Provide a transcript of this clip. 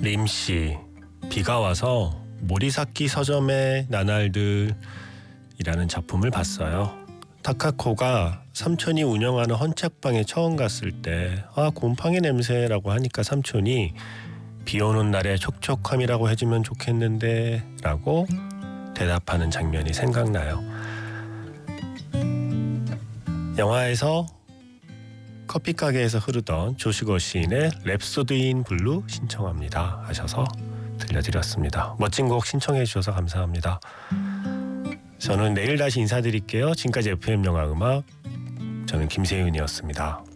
림씨, 비가 와서 모리사키 서점의 나날들이라는 작품을 봤어요. 타카코가 삼촌이 운영하는 헌책방에 처음 갔을 때 곰팡이 냄새라고 하니까 삼촌이 비 오는 날에 촉촉함이라고 해주면 좋겠는데 라고 대답하는 장면이 생각나요. 영화에서 커피 가게에서 흐르던 조시거 시인의 랩소디 인 블루 신청합니다 하셔서 들려드렸습니다. 멋진 곡 신청해 주셔서 감사합니다. 저는 내일 다시 인사드릴게요. 지금까지 FM 영화 음악, 저는 김세윤이었습니다.